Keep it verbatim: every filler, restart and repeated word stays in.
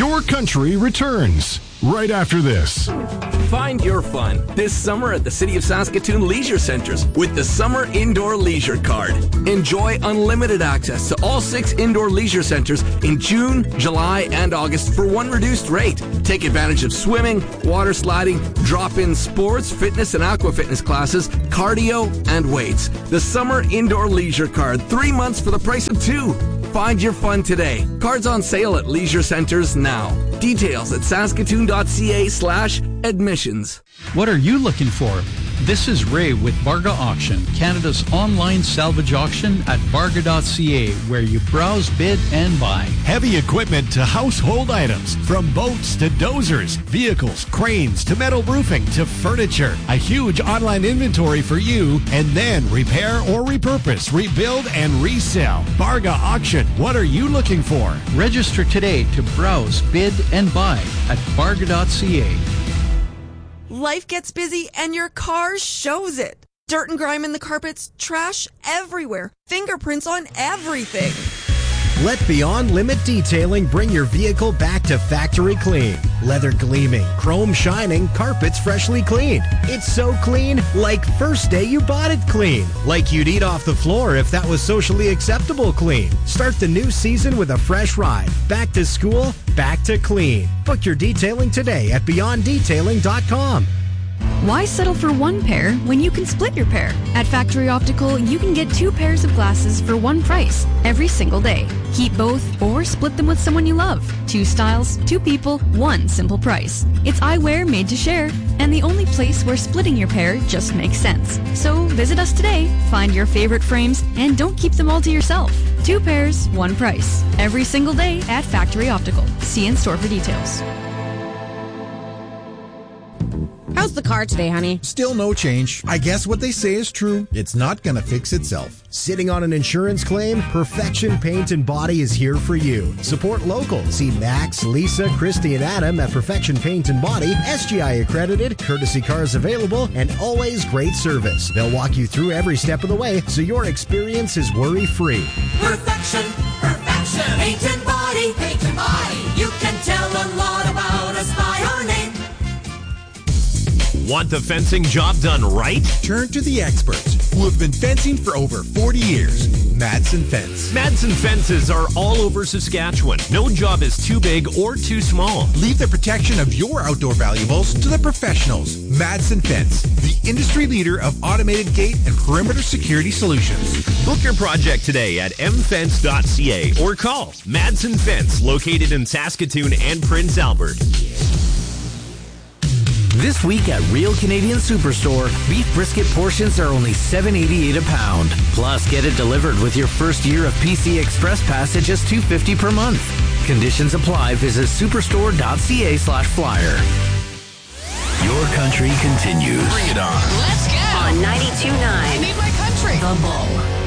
Your Country returns right after this. Find your fun this summer at the City of Saskatoon Leisure Centres with the Summer Indoor Leisure Card. Enjoy unlimited access to all six indoor leisure centres in June, July, and August for one reduced rate. Take advantage of swimming, water sliding, drop-in sports, fitness and aqua fitness classes, cardio, and weights. The Summer Indoor Leisure Card, three months for the price of two. Find your fun today. Cards on sale at leisure centres now. Details at saskatoon.ca slash admissions. What are you looking for? This is Ray with Barga Auction, Canada's online salvage auction at barga dot c a, where you browse, bid, and buy. Heavy equipment to household items, from boats to dozers, vehicles, cranes to metal roofing to furniture. A huge online inventory for you, and then repair or repurpose, rebuild, and resell. Barga Auction, what are you looking for? Register today to browse, bid, and buy at barga dot c a. Life gets busy and your car shows it. Dirt and grime in the carpets, trash everywhere, fingerprints on everything. Let Beyond Limit Detailing bring your vehicle back to factory clean. Leather gleaming, chrome shining, carpets freshly cleaned. It's so clean, like first day you bought it clean. Like you'd eat off the floor if that was socially acceptable clean. Start the new season with a fresh ride. Back to school, back to clean. Book your detailing today at beyond detailing dot com. Why settle for one pair when you can split your pair? At Factory Optical, you can get two pairs of glasses for one price every single day. Keep both or split them with someone you love. Two styles, two people, one simple price. It's eyewear made to share, and the only place where splitting your pair just makes sense. So visit us today, find your favorite frames, and don't keep them all to yourself. Two pairs, one price. Every single day at Factory Optical. See in store for details. How's the car today, honey? Still no change. I guess what they say is true. It's not gonna fix itself. Sitting on an insurance claim? Perfection Paint and Body is here for you. Support local. See Max, Lisa, Christy, and Adam at Perfection Paint and Body. S G I accredited, courtesy cars available, and always great service. They'll walk you through every step of the way so your experience is worry-free. Perfection, Perfection Paint and Body, Paint and Body. You can tell a lot about us by our name. Want the fencing job done right? Turn to the experts who have been fencing for over forty years. Madsen Fence. Madsen Fences are all over Saskatchewan. No job is too big or too small. Leave the protection of your outdoor valuables to the professionals. Madsen Fence, the industry leader of automated gate and perimeter security solutions. Book your project today at m fence dot c a or call Madsen Fence, located in Saskatoon and Prince Albert. This week at Real Canadian Superstore, beef brisket portions are only seven eighty-eight a pound. Plus, get it delivered with your first year of P C Express Pass at just two fifty per month. Conditions apply. Visit superstore dot c a slash flyer. Your Country continues. Bring it on. Let's go. On ninety-two point nine. I need my country. The Bull.